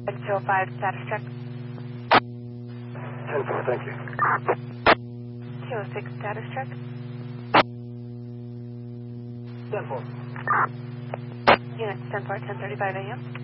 205 status check. 10-4, thank you. 206 status check. 10-4. Units 10-4, 10:35 a.m.